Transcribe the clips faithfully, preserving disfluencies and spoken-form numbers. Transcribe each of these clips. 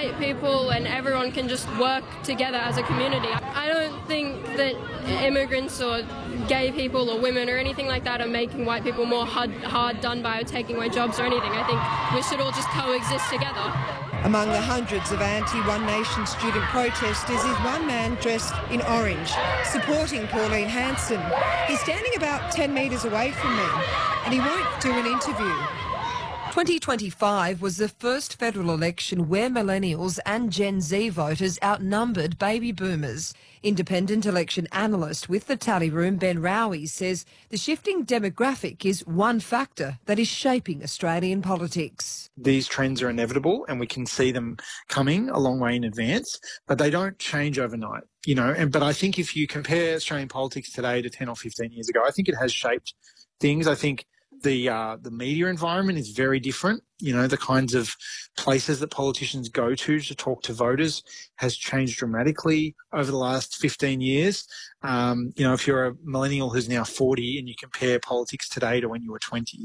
white people and everyone can just work together as a community. I don't think that immigrants or gay people or women or anything like that are making white people more hard, hard done by or taking away jobs or anything. I think we should all just coexist together. Among the hundreds of anti-One Nation student protesters is one man dressed in orange, supporting Pauline Hanson. He's standing about ten metres away from me, and he won't do an interview. twenty twenty-five was the first federal election where millennials and Gen Z voters outnumbered baby boomers. Independent election analyst with the Tally Room, Ben Rowie, says the shifting demographic is one factor that is shaping Australian politics. These trends are inevitable and we can see them coming a long way in advance, but they don't change overnight, you know. And but I think if you compare Australian politics today to ten or fifteen years ago, I think it has shaped things. I think The uh, the media environment is very different. You know, the kinds of places that politicians go to to talk to voters has changed dramatically over the last fifteen years. Um, you know, if you're a millennial who's now forty and you compare politics today to when you were twenty,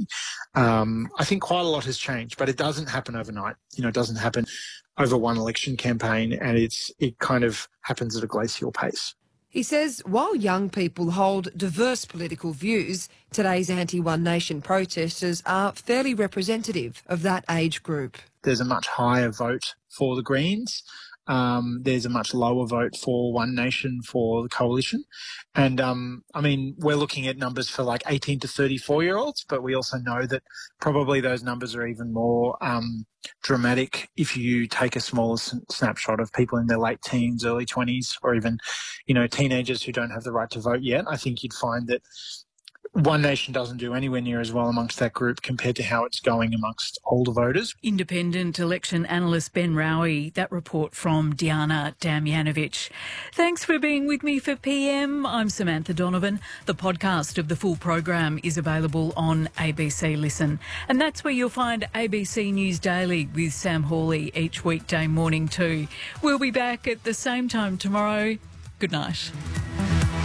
um, I think quite a lot has changed, but it doesn't happen overnight. You know, it doesn't happen over one election campaign, and it's it kind of happens at a glacial pace. He says while young people hold diverse political views, today's anti-One Nation protesters are fairly representative of that age group. There's a much higher vote for the Greens. Um, there's a much lower vote for One Nation for the coalition. And, um, I mean, we're looking at numbers for like eighteen to thirty-four-year-olds, but we also know that probably those numbers are even more um, dramatic if you take a smaller s- snapshot of people in their late teens, early twenties, or even, you know, teenagers who don't have the right to vote yet. I think you'd find that One Nation doesn't do anywhere near as well amongst that group compared to how it's going amongst older voters. Independent election analyst Ben Rowie, that report from Diana Damjanovic. Thanks for being with me for P M. I'm Samantha Donovan. The podcast of the full program is available on A B C Listen. And that's where you'll find A B C News Daily with Sam Hawley each weekday morning too. We'll be back at the same time tomorrow. Good night.